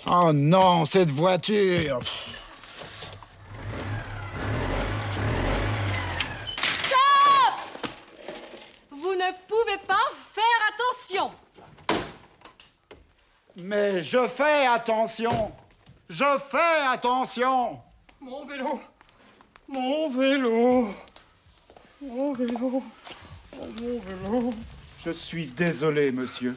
Oh non, cette voiture! Stop! Vous ne pouvez pas faire attention. Mais je fais attention! Je fais attention! Mon vélo! Mon vélo! Mon vélo! Oh, mon vélo! Je suis désolé, monsieur.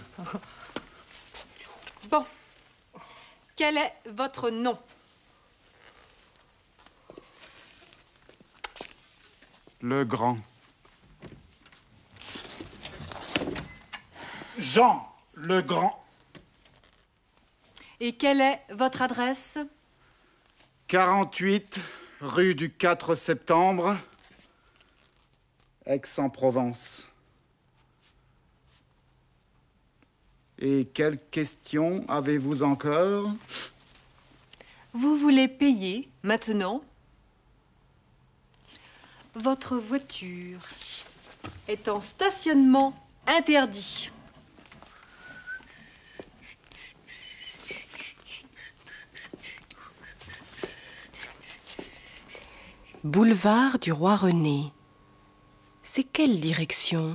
Bon. Quel est votre nom? Le Grand. Jean le Grand. Et quelle est votre adresse? 48 rue du 4 septembre, Aix-en-Provence. Et quelles questions avez-vous encore? Vous voulez payer maintenant? Votre voiture est en stationnement interdit. Boulevard du Roi René. C'est quelle direction?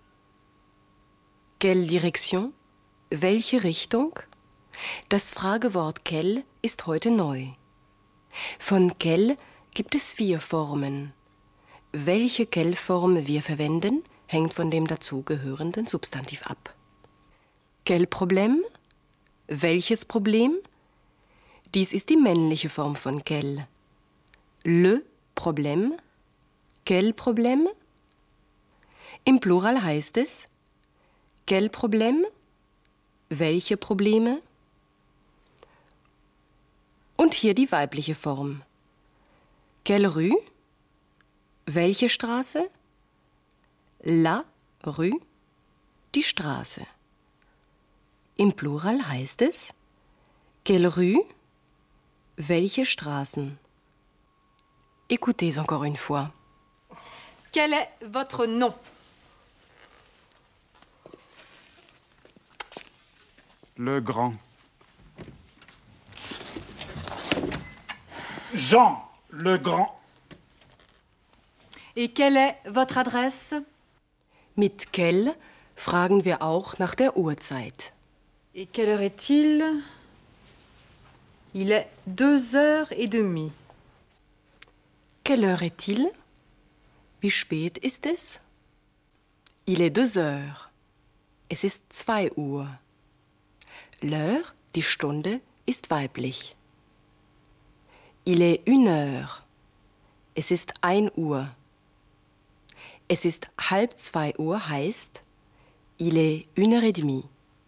Quelle direction? Welche Richtung? Das Fragewort quelle ist heute neu. Von quelle gibt es 4 Formen. Welche Quelle-Form wir verwenden, hängt von dem dazugehörenden Substantiv ab. Quel Problem? Welches Problem? Dies ist die männliche Form von quelle. Le Problème, quel Problème? Im Plural heißt es quel Problème? Welche Probleme? Und hier die weibliche Form. Quelle rue? Welche Straße? La rue, die Straße. Im Plural heißt es quelle rue? Welche Straßen? Écoutez encore une fois. Quel est votre nom? Le Grand. Jean le Grand. Et quelle est votre adresse? Mit quelle fragen wir auch nach der Uhrzeit. Et quelle heure est-il? Il est 2h30. Quelle heure est-il? Wie spät ist es? Il est 2 heures. Es ist 2 Uhr. L'heure, die Stunde, ist weiblich. Il est 1 heure. Es ist 1 Uhr. Es ist 1:30 Uhr heißt il est 1h30.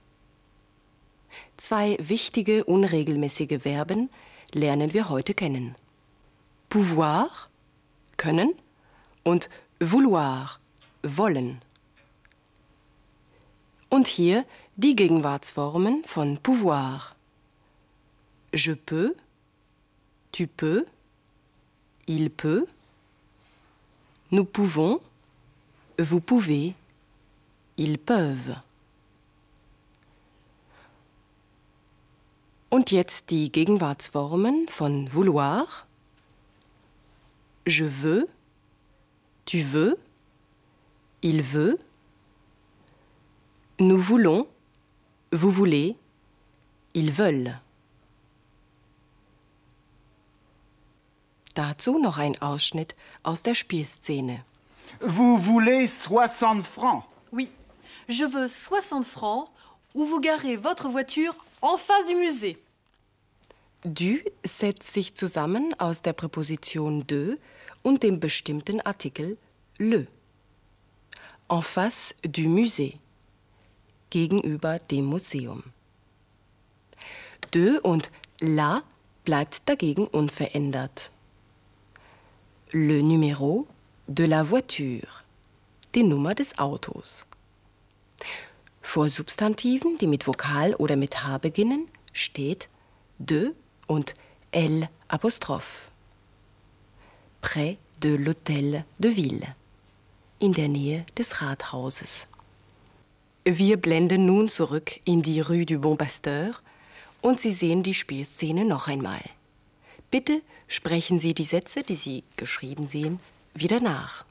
2 wichtige, unregelmäßige Verben lernen wir heute kennen. Pouvoir, können, und vouloir, wollen. Und hier die Gegenwartsformen von pouvoir. Je peux, tu peux, il peut, nous pouvons, vous pouvez, ils peuvent. Und jetzt die Gegenwartsformen von vouloir. Je veux, tu veux, il veut, nous voulons, vous voulez, ils veulent. Dazu noch ein Ausschnitt aus der Spielszene. Vous voulez 60 francs? Oui, je veux 60 francs ou vous garez votre voiture en face du musée. Du setzt sich zusammen aus der Präposition de und dem bestimmten Artikel le. En face du musée. Gegenüber dem Museum. De und la bleibt dagegen unverändert. Le numéro de la voiture. Die Nummer des Autos. Vor Substantiven, die mit Vokal oder mit H beginnen, steht de und L Apostroph. Près de l'Hôtel de Ville. In der Nähe des Rathauses. Wir blenden nun zurück in die Rue du Bon Pasteur und Sie sehen die Spielszene noch einmal. Bitte sprechen Sie die Sätze, die Sie geschrieben sehen, wieder nach.